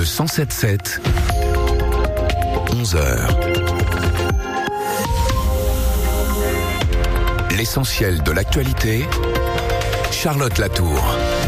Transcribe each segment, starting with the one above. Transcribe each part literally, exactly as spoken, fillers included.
cent sept sept, onze heures. L'essentiel de l'actualité, Charlotte Latour.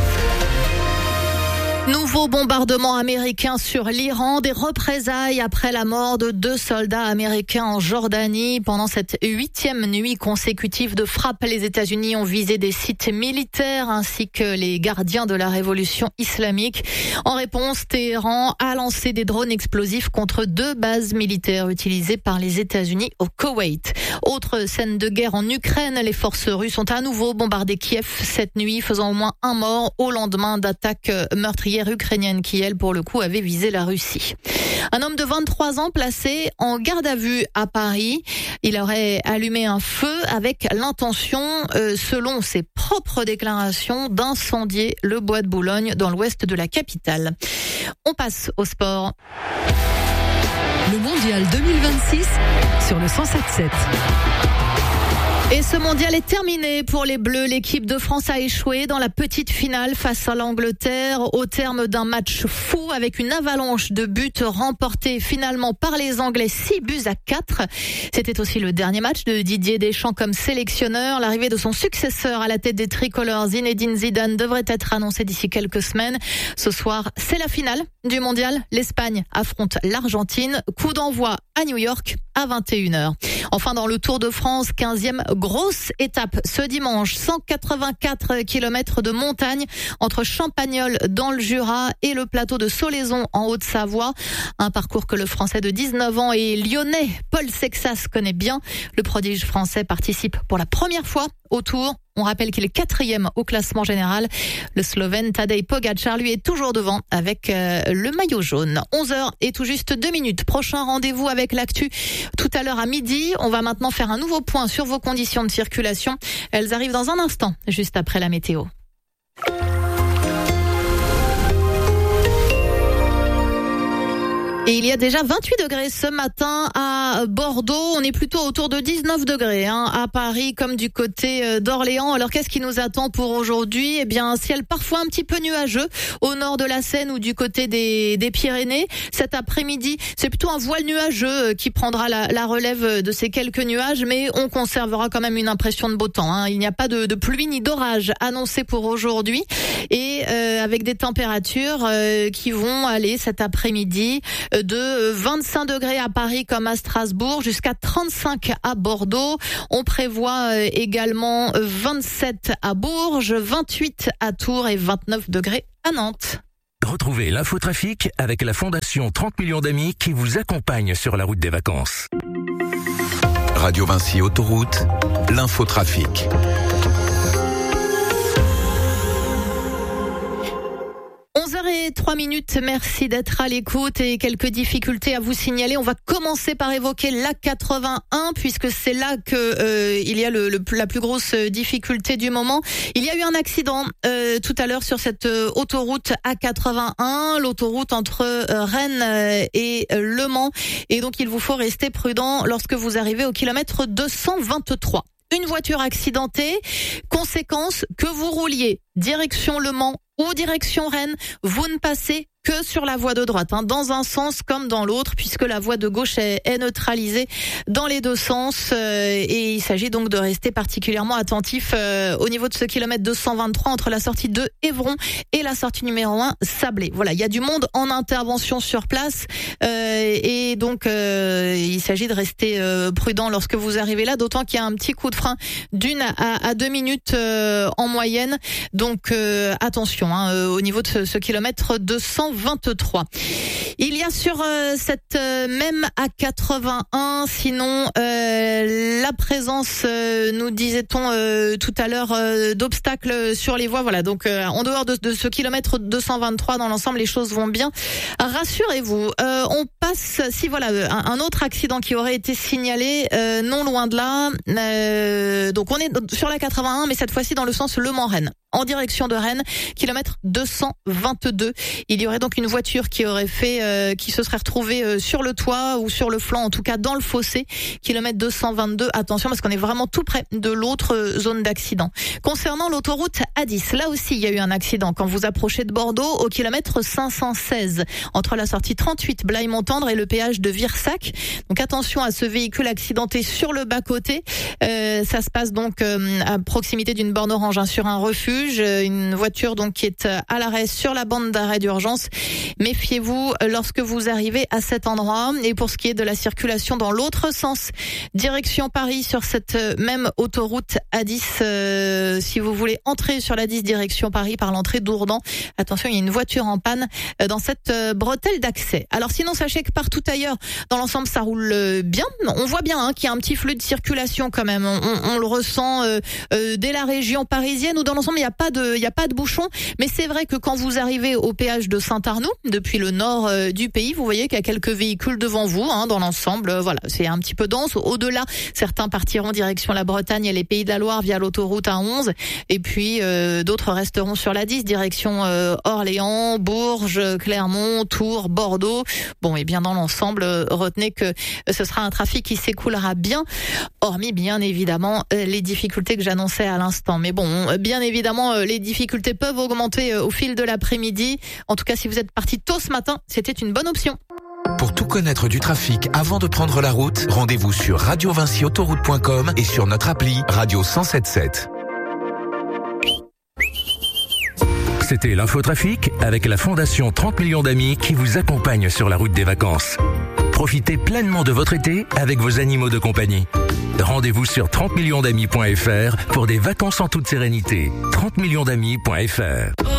Nouveau bombardement américain sur l'Iran, des représailles après la mort de deux soldats américains en Jordanie. Pendant cette huitième nuit consécutive de frappes, les États-Unis ont visé des sites militaires ainsi que les gardiens de la révolution islamique. En réponse, Téhéran a lancé des drones explosifs contre deux bases militaires utilisées par les États-Unis au Koweït. Autre scène de guerre en Ukraine, les forces russes ont à nouveau bombardé Kiev cette nuit, faisant au moins un mort au lendemain d'attaques meurtrières ukrainienne qui, elle, pour le coup, avait visé la Russie. Un homme de vingt-trois ans placé en garde à vue à Paris. Il aurait allumé un feu avec l'intention, euh, selon ses propres déclarations, d'incendier le bois de Boulogne dans l'ouest de la capitale. On passe au sport. Le mondial deux mille vingt-six sur le cent sept sept. Et ce mondial est terminé pour les Bleus. L'équipe de France a échoué dans la petite finale face à l'Angleterre au terme d'un match fou avec une avalanche de buts remportés finalement par les Anglais, six buts à quatre. C'était aussi le dernier match de Didier Deschamps comme sélectionneur. L'arrivée de son successeur à la tête des tricolores, Zinedine Zidane, devrait être annoncée d'ici quelques semaines. Ce soir, c'est la finale du mondial. L'Espagne affronte l'Argentine. Coup d'envoi à New York à vingt et une heures. Enfin, dans le Tour de France, quinzième grosse étape ce dimanche, cent quatre-vingt-quatre kilomètres de montagne entre Champagnole dans le Jura et le plateau de Solaison en Haute-Savoie. Un parcours que le Français de dix-neuf ans et lyonnais Paul Sexas connaît bien. Le prodige français participe pour la première fois au Tour. On rappelle qu'il est quatrième au classement général. Le Slovène Tadej Pogačar, lui, est toujours devant avec euh, le maillot jaune. onze heures et tout juste deux minutes. Prochain rendez-vous avec l'actu tout à l'heure à midi. On va maintenant faire un nouveau point sur vos conditions de circulation. Elles arrivent dans un instant, juste après la météo. Et il y a déjà vingt-huit degrés ce matin à Bordeaux. On est plutôt autour de dix-neuf degrés hein, à Paris comme du côté d'Orléans. Alors qu'est-ce qui nous attend pour aujourd'hui ? Eh bien, un ciel parfois un petit peu nuageux au nord de la Seine ou du côté des, des Pyrénées. Cet après-midi, c'est plutôt un voile nuageux qui prendra la, la relève de ces quelques nuages, mais on conservera quand même une impression de beau temps. Hein. Il n'y a pas de, de pluie ni d'orage annoncé pour aujourd'hui. Et euh, avec des températures euh, qui vont aller cet après-midi de vingt-cinq degrés à Paris comme à Strasbourg jusqu'à trente-cinq à Bordeaux. On prévoit également vingt-sept à Bourges, vingt-huit à Tours et vingt-neuf degrés à Nantes. Retrouvez l'infotrafic avec la Fondation trente millions d'amis qui vous accompagne sur la route des vacances. Radio Vinci Autoroute, l'infotrafic. onze heures et trois minutes, merci d'être à l'écoute et quelques difficultés à vous signaler. On va commencer par évoquer l'A quatre-vingt-un puisque c'est là que euh, il y a le, le, la plus grosse difficulté du moment. Il y a eu un accident euh, tout à l'heure sur cette euh, autoroute A quatre-vingt-un, l'autoroute entre euh, Rennes et euh, Le Mans. Et donc il vous faut rester prudent lorsque vous arrivez au kilomètre deux cent vingt-trois. Une voiture accidentée, conséquence que vous rouliez direction Le Mans ou direction Rennes, vous ne passez que sur la voie de droite, hein, dans un sens comme dans l'autre, puisque la voie de gauche est, est neutralisée dans les deux sens. Euh, et il s'agit donc de rester particulièrement attentif euh, au niveau de ce kilomètre deux cent vingt-trois entre la sortie de Évron et la sortie numéro un, Sablé. Voilà, il y a du monde en intervention sur place euh, et donc euh, il s'agit de rester euh, prudent lorsque vous arrivez là, d'autant qu'il y a un petit coup de frein d'une à, à deux minutes euh, en moyenne. Donc euh, attention hein, euh, au niveau de ce, ce kilomètre deux cent vingt-trois. Il y a sur euh, cette euh, même A quatre-vingt-un, sinon euh, la présence, euh, nous disait-on euh, tout à l'heure, euh, d'obstacles sur les voies. Voilà, donc euh, en dehors de, de ce kilomètre deux cent vingt-trois, dans l'ensemble, les choses vont bien. Rassurez-vous, euh, on passe, si voilà, un, un autre accident qui aurait été signalé euh, non loin de là. Euh, donc on est sur la quatre-vingt-un, mais cette fois-ci dans le sens Le Mans-Rennes. En direction de Rennes, kilomètre deux cent vingt-deux. Il y aurait donc une voiture qui aurait fait, euh, qui se serait retrouvée euh, sur le toit ou sur le flanc, en tout cas dans le fossé, kilomètre deux cent vingt-deux. Attention parce qu'on est vraiment tout près de l'autre zone d'accident. Concernant l'autoroute A dix, là aussi il y a eu un accident quand vous approchez de Bordeaux au kilomètre cinq cent seize entre la sortie trente-huit Blaye-Montendre et le péage de Virsac. Donc attention à ce véhicule accidenté sur le bas-côté. Euh, ça se passe donc euh, à proximité d'une borne orange hein, sur un refuge. Une voiture donc qui est à l'arrêt sur la bande d'arrêt d'urgence. Méfiez-vous lorsque vous arrivez à cet endroit. Et pour ce qui est de la circulation dans l'autre sens, direction Paris sur cette même autoroute A dix, euh, si vous voulez entrer sur la dix direction Paris par l'entrée d'Ourdan, attention, il y a une voiture en panne dans cette bretelle d'accès. Alors sinon, sachez que partout ailleurs, dans l'ensemble, ça roule bien. On voit bien hein, qu'il y a un petit flux de circulation quand même. On, on le ressent euh, euh, dès la région parisienne où dans l'ensemble, il n'y a pas de, il y a pas de bouchon. Mais c'est vrai que quand vous arrivez au péage de Saint-Arnoux, depuis le nord euh, du pays, vous voyez qu'il y a quelques véhicules devant vous. Hein, dans l'ensemble, euh, voilà, c'est un petit peu dense. Au-delà, certains partiront direction la Bretagne et les Pays de la Loire via l'autoroute A onze. Et puis euh, d'autres resteront sur la dix, direction euh, Orléans, Bourges, Clermont, Tours, Bordeaux. Bon, et bien dans l'ensemble, euh, retenez que ce sera un trafic qui s'écoulera bien, hormis bien évidemment euh, les difficultés que j'annonçais à l'instant. Mais bon, bien évidemment, euh, les difficultés peuvent augmenter euh, au fil de l'après-midi. En tout cas, si vous êtes parti tôt ce matin, c'était une bonne option. Pour tout connaître du trafic avant de prendre la route, rendez-vous sur radio vinci autoroute point com et sur notre appli Radio cent sept sept. C'était l'infotrafic avec la Fondation trente millions d'amis qui vous accompagne sur la route des vacances. Profitez pleinement de votre été avec vos animaux de compagnie. Rendez-vous sur trente millions d'amis point f r pour des vacances en toute sérénité. trente millions d'amis point f r